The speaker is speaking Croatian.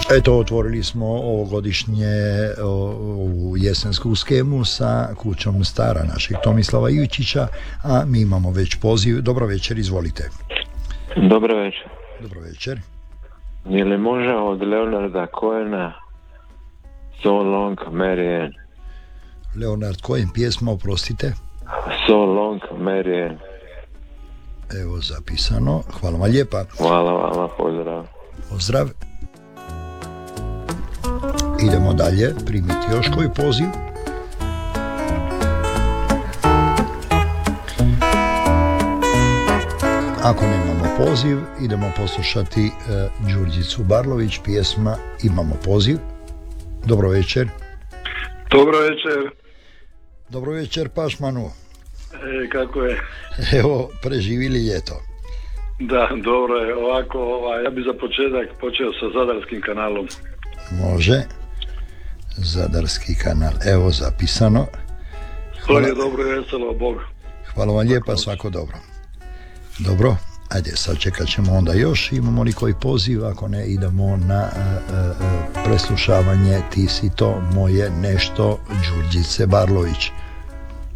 Eto, otvorili smo ovogodišnje ovu jesensku skemu sa kućom Stara našeg Tomislava Ivčića, a mi imamo već poziv. Dobro večer, izvolite. Dobro večer. Dobro večer. Je li može od Leonarda Cohena So Long Marianne? Leonard Cohen, pjesma, oprostite. So Long Marianne. Evo zapisano. Hvala vam lijepa. Hvala vama, pozdrav. Pozdrav. Idemo dalje, primiti još koji poziv. Ako nemamo poziv, idemo poslušati Đurđicu Barlović, pjesma Imamo poziv. Dobro večer. Dobro večer. Dobro večer, Pašmanu. Kako je? Evo, preživili ljeto. Da, dobro je. Ovako, ja bi za početak počeo sa Zadarskim kanalom. Može. Zadarski kanal. Evo zapisano. Hvala. Je dobro i veselo, Bog. Hvala vam lijepa, svako dobro. Dobro, ajde, sad čekat ćemo onda još. Imamo li koji poziv? Ako ne, idemo na preslušavanje Ti si to moje nešto Đurđice Barlović.